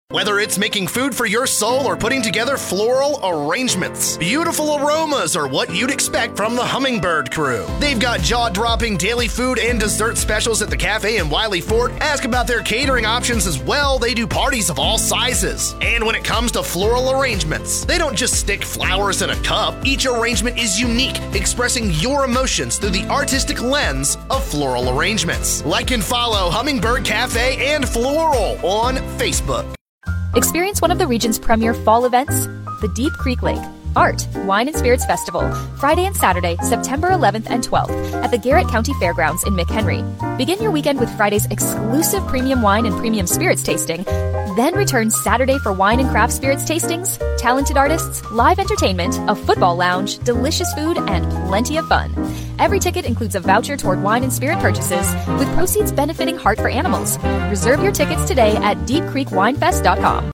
Whether it's making food for your soul or putting together floral arrangements, beautiful aromas are what you'd expect from the Hummingbird crew. They've got jaw-dropping daily food and dessert specials at the cafe in Wiley Fort. Ask about their catering options as well. They do parties of all sizes. And when it comes to floral arrangements, they don't just stick flowers in a cup. Each arrangement is unique, expressing your emotions through the artistic lens of floral arrangements. Like and follow Hummingbird Cafe and Floral on Facebook. Experience one of the region's premier fall events, the Deep Creek Lake Art, Wine and Spirits Festival, Friday and Saturday, September 11th and 12th at the Garrett County Fairgrounds in McHenry. Begin your weekend with Friday's exclusive premium wine and premium spirits tasting, then return Saturday for wine and craft spirits tastings, talented artists, live entertainment, a football lounge, delicious food, and plenty of fun. Every ticket includes a voucher toward wine and spirit purchases, with proceeds benefiting Heart for Animals. Reserve your tickets today at deepcreekwinefest.com.